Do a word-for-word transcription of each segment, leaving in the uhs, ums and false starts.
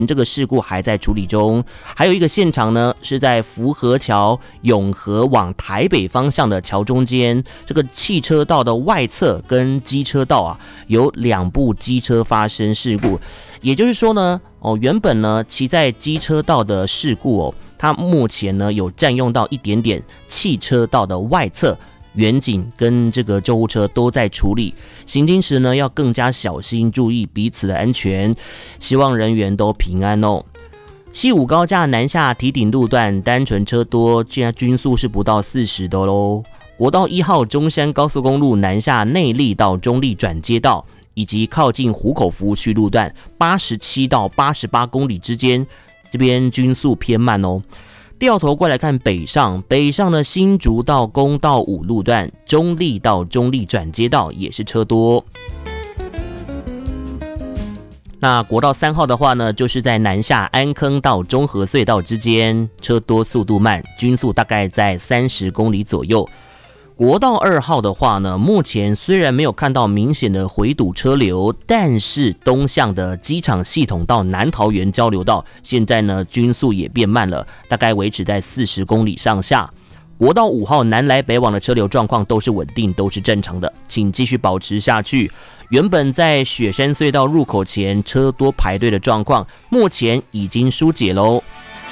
这个事故还在处理中。还有一个现场呢，是在福和桥永和往台北方向的桥中间，这个汽车道的外侧跟机车道啊，有两部机车发生事故。也就是说呢，哦，原本呢骑在机车道的事故哦，它目前呢有占用到一点点汽车道的外侧。远警跟这个救护车都在处理，行经时呢要更加小心，注意彼此的安全，希望人员都平安哦。西武高架南下堤顶路段单纯车多，现在均速是不到四十的喽。国道一号中山高速公路南下内壢到中壢转接道，以及靠近湖口服务区路段八十七到八十八公里之间，这边均速偏慢哦。掉头过来看北上，北上的新竹到公道五路段，中壢到中壢转接道也是车多。那国道三号的话呢，就是在南下安坑到中和隧道之间，车多速度慢，均速大概在三十公里左右。国道二号的话呢，目前虽然没有看到明显的回堵车流，但是东向的机场系统到南桃园交流道，现在呢均速也变慢了，大概维持在四十公里上下。国道五号南来北往的车流状况都是稳定，都是正常的，请继续保持下去。原本在雪山隧道入口前车多排队的状况，目前已经疏解喽。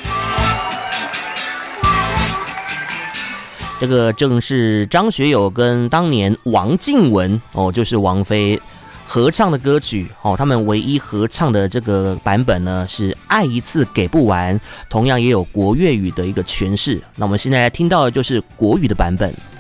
这个正是张学友跟当年王靖雯哦，就是王菲合唱的歌曲哦，他们唯一合唱的这个版本呢是《爱一次给不完》，同样也有国乐语的一个诠释。那我们现在来听到的就是国语的版本。